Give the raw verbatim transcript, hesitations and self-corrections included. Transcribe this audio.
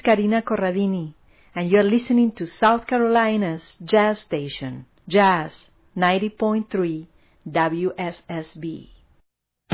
Karina Corradini, and you're listening to South Carolina's Jazz Station, Jazz ninety point three W S S B.